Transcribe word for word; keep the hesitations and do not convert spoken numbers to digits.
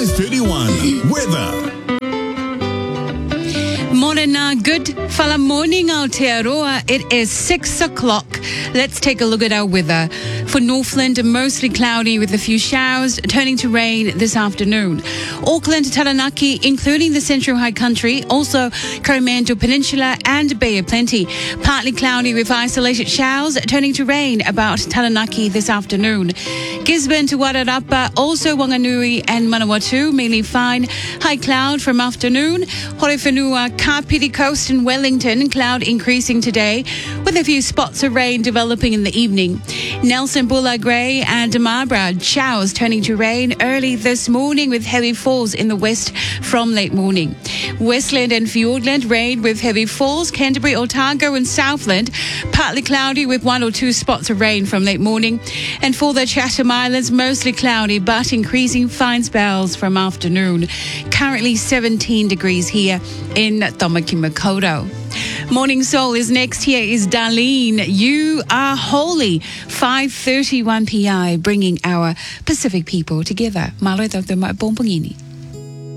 five thirty-one. Weather. Morena, good fala morning Aotearoa. It is six o'clock. Let's take a look at our weather. For Northland, mostly cloudy with a few showers, turning to rain this afternoon. Auckland to Taranaki, including the Central High Country, also Coromandel Peninsula and Bay of Plenty. Partly cloudy with isolated showers, turning to rain about Taranaki this afternoon. Gisborne to Wairarapa, also Wanganui and Manawatu, mainly fine. High cloud from afternoon. Horowhenua, Kapiti Coast and Wellington, cloud increasing today with a few spots of rain developing in the evening. Nelson, Bulla, Grey and Marlborough, showers turning to rain early this morning with heavy falls in the west from late morning. Westland and Fiordland, rain with heavy falls. Canterbury, Otago and Southland, partly cloudy with one or two spots of rain from late morning. And for the Chatham Islands, mostly cloudy but increasing fine spells from afternoon. Currently seventeen degrees here in Tamaki Makaurau. Morning Soul is next. Here is Darlene. You Are Holy. five thirty-one P I, bringing our Pacific people together. Malo tau te mai pompongini.